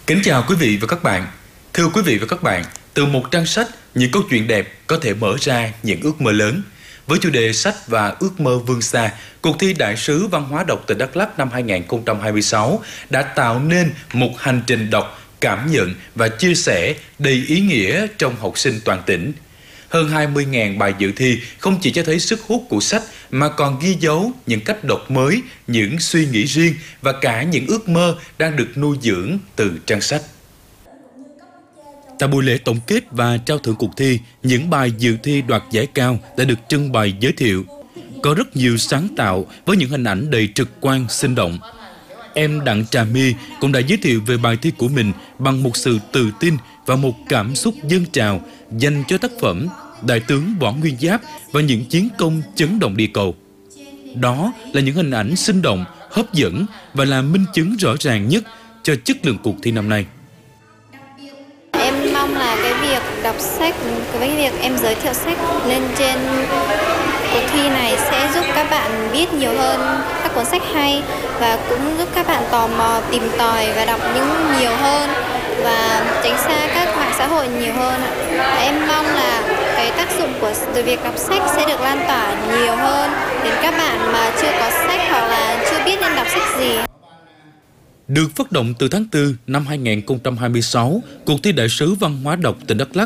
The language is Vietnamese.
Kính chào quý vị và các bạn. Thưa quý vị và các bạn, từ một trang sách, những câu chuyện đẹp có thể mở ra những ước mơ lớn. Với chủ đề Sách và ước mơ vươn xa, cuộc thi Đại sứ Văn hóa đọc tỉnh Đắk Lắk năm 2026 đã tạo nên một hành trình đọc, cảm nhận và chia sẻ đầy ý nghĩa trong học sinh toàn tỉnh. Hơn 20.000 bài dự thi không chỉ cho thấy sức hút của sách mà còn ghi dấu những cách đọc mới, những suy nghĩ riêng và cả những ước mơ đang được nuôi dưỡng từ trang sách. Tại buổi lễ tổng kết và trao thưởng cuộc thi, những bài dự thi đoạt giải cao đã được trưng bày giới thiệu. Có rất nhiều sáng tạo với những hình ảnh đầy trực quan, sinh động. Em Đặng Trà My cũng đã giới thiệu về bài thi của mình bằng một sự tự tin và một cảm xúc dâng trào dành cho tác phẩm Đại tướng Võ Nguyên Giáp và những chiến công chấn động địa cầu. Đó là những hình ảnh sinh động, hấp dẫn và là minh chứng rõ ràng nhất cho chất lượng cuộc thi năm nay. Em mong là cái việc đọc sách, cái việc em giới thiệu sách lên trên cuộc thi này sẽ giúp các bạn biết nhiều hơn các cuốn sách hay và cũng giúp các bạn tò mò, tìm tòi và đọc những nhiều hơn và tránh xa các mạng xã hội nhiều hơn. Em mong là cái tác dụng từ việc đọc sách sẽ được lan tỏa nhiều hơn đến các bạn mà chưa có sách hoặc là chưa biết nên đọc sách gì. Được phát động từ tháng 4 năm 2026, cuộc thi Đại sứ Văn hóa đọc tỉnh Đắk Lắk